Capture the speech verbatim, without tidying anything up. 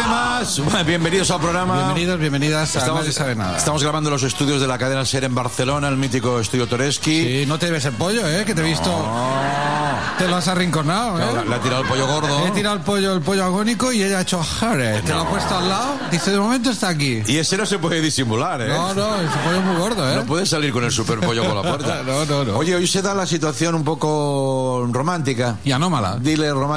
más. Bienvenidos al programa. Bienvenidos, bienvenidas a estamos, Nadie Sabe Nada. Estamos grabando los estudios de la cadena SER en Barcelona, el mítico estudio Toreski. Sí, no te ves el pollo, ¿eh? Que te he visto... No. Te lo has arrinconado, ¿eh? Claro, le ha tirado el pollo gordo. Le he tirado el pollo, el pollo agónico y ella ha hecho jare. Te lo ha puesto al lado. Dice, de momento está aquí. Y ese no se puede disimular, ¿eh? No, no, ese pollo es muy gordo, ¿eh? No puede salir con el super pollo por la puerta. No, no, no. Oye, hoy se da la situación un poco romántica. Y anómala. Dile romántica.